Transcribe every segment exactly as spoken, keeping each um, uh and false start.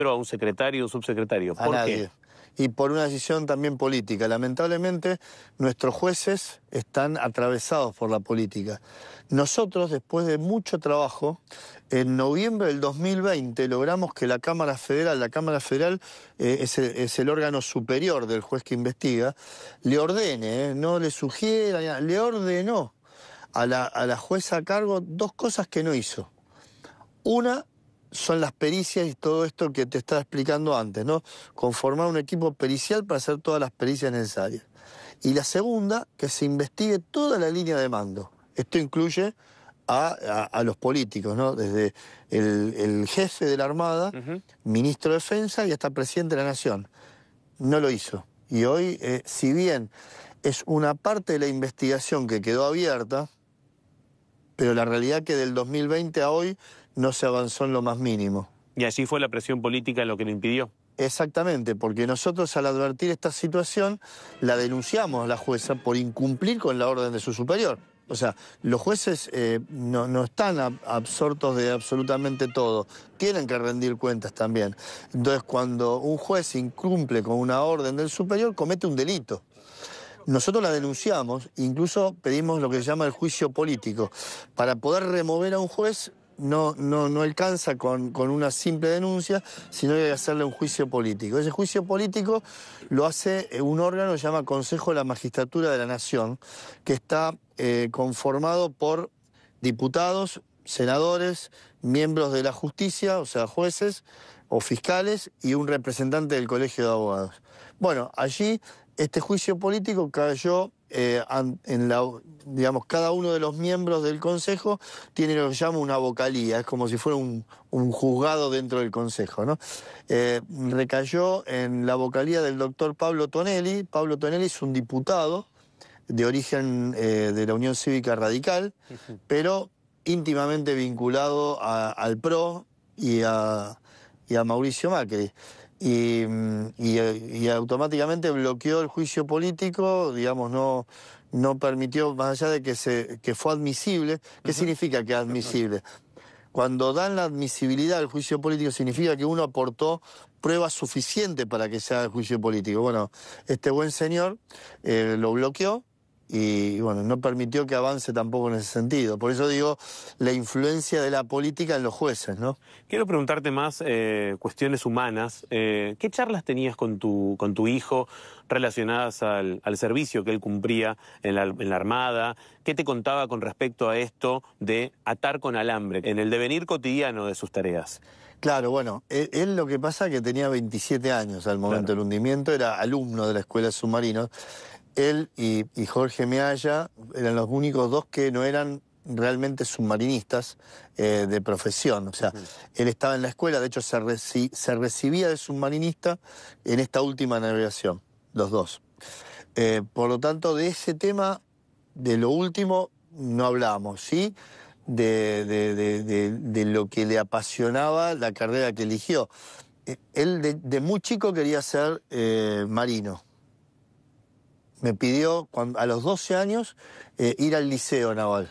a un secretario, un subsecretario. A ¿Por nadie. qué? Y por una decisión también política. Lamentablemente, nuestros jueces están atravesados por la política. Nosotros, después de mucho trabajo, en noviembre del dos mil veinte logramos que la Cámara Federal, la Cámara Federal eh, es, el, es el órgano superior del juez que investiga, le ordene, eh, no le sugiera, le ordenó a la, a la jueza a cargo dos cosas que no hizo. Una son las pericias y todo esto que te estaba explicando antes, ¿no? Conformar un equipo pericial para hacer todas las pericias necesarias. Y la segunda, que se investigue toda la línea de mando. Esto incluye a, a, a los políticos, ¿no? Desde el, el jefe de la Armada, uh-huh. ministro de Defensa y hasta presidente de la Nación. No lo hizo. Y hoy, eh, si bien es una parte de la investigación que quedó abierta, pero la realidad es que del dos mil veinte a hoy no se avanzó en lo más mínimo. ¿Y allí fue la presión política lo que lo impidió? Exactamente, porque nosotros al advertir esta situación la denunciamos a la jueza por incumplir con la orden de su superior. O sea, los jueces eh, no, no están ab absortos de absolutamente todo, tienen que rendir cuentas también. Entonces, cuando un juez incumple con una orden del superior, comete un delito. Nosotros la denunciamos, incluso pedimos lo que se llama el juicio político. Para poder remover a un juez no, no, no alcanza con, con una simple denuncia, sino que hay que hacerle un juicio político. Ese juicio político lo hace un órgano que se llama Consejo de la Magistratura de la Nación, que está eh, conformado por diputados, senadores, miembros de la justicia, o sea, jueces o fiscales, y un representante del Colegio de Abogados. Bueno, allí este juicio político cayó eh, en la, digamos, cada uno de los miembros del Consejo tiene lo que se llama una vocalía, es como si fuera un, un juzgado dentro del Consejo, ¿no? Eh, recayó en la vocalía del doctor Pablo Tonelli. Pablo Tonelli es un diputado de origen eh, de la Unión Cívica Radical, uh-huh. pero íntimamente vinculado a, al P R O y a, y a Mauricio Macri. Y, y, y automáticamente bloqueó el juicio político, digamos, no, no permitió, más allá de que, se, que fue admisible. ¿Qué uh-huh. significa que es admisible? Cuando dan la admisibilidad al juicio político significa que uno aportó pruebas suficientes para que se haga el juicio político. Bueno, este buen señor eh, lo bloqueó y, bueno, no permitió que avance tampoco en ese sentido. Por eso digo, la influencia de la política en los jueces, ¿no? Quiero preguntarte más eh, cuestiones humanas. Eh, ¿Qué charlas tenías con tu, con tu hijo relacionadas al, al servicio que él cumplía en la, en la Armada? ¿Qué te contaba con respecto a esto de atar con alambre en el devenir cotidiano de sus tareas? Claro, bueno, él, él lo que pasa es que tenía veintisiete años al momento claro. del hundimiento, era alumno de la Escuela de Submarinos. Él y, y Jorge Mealla eran los únicos dos que no eran realmente submarinistas eh, de profesión. O sea, uh-huh. él estaba en la escuela, de hecho se, reci se recibía de submarinista en esta última navegación, los dos. Eh, por lo tanto, de ese tema, de lo último, no hablamos, ¿sí? De, de, de, de, de lo que le apasionaba la carrera que eligió. Eh, él de, de muy chico quería ser eh, marino. Me pidió cuando, a los doce años eh, ir al Liceo Naval,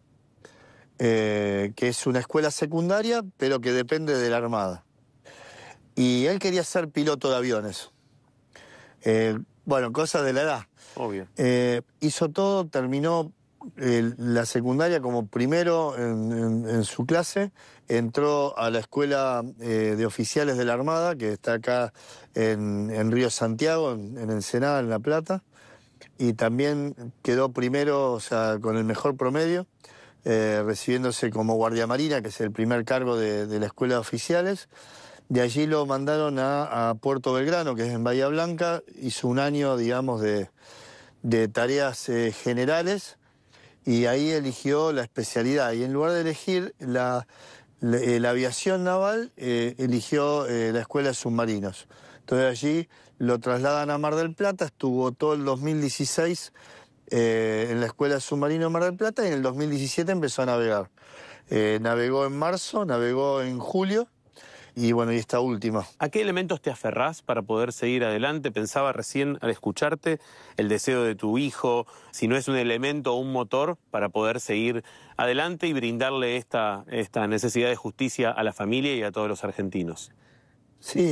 eh, que es una escuela secundaria, pero que depende de la Armada. Y él quería ser piloto de aviones. Eh, bueno, cosas de la edad. Obvio. Eh, hizo todo, terminó eh, la secundaria como primero en, en, en su clase, entró a la escuela eh, de oficiales de la Armada, que está acá en, en Río Santiago, en, en Ensenada, en La Plata. Y también quedó primero, o sea, con el mejor promedio, eh, recibiéndose como guardia marina, que es el primer cargo de, de la escuela de oficiales. De allí lo mandaron a, a Puerto Belgrano, que es en Bahía Blanca. Hizo un año, digamos, de, de tareas eh, generales y ahí eligió la especialidad. Y en lugar de elegir la, la, la aviación naval, eh, eligió eh, la escuela de submarinos. Entonces allí lo trasladan a Mar del Plata, estuvo todo el dos mil dieciséis eh, en la Escuela de Submarino de Mar del Plata y en el dos mil diecisiete empezó a navegar. Eh, navegó en marzo, navegó en julio y bueno, y esta última. ¿A qué elementos te aferrás para poder seguir adelante? Pensaba recién al escucharte el deseo de tu hijo, si no es un elemento o un motor para poder seguir adelante y brindarle esta, esta necesidad de justicia a la familia y a todos los argentinos. Sí.